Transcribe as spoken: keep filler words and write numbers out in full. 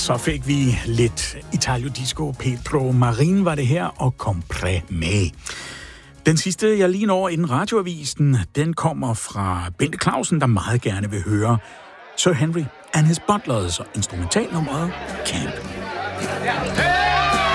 Så fik vi lidt Italio Disco. Pedro Marin var det her, og Compre Me. Den sidste, jeg lige når inden radioavisen, den kommer fra Bente Clausen, der meget gerne vil høre Sir Henry and his Butlers og instrumentalnummeret Camp.